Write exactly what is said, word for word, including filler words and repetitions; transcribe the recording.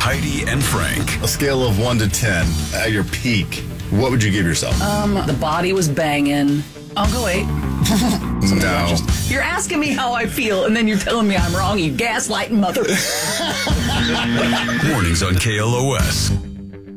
Heidi and Frank. A scale of one to ten, at your peak, what would you give yourself? Um, the body was banging. I'll go eight. No. Just, you're asking me how I feel, and then you're telling me I'm wrong, you gaslighting mother. Mornings on K L O S.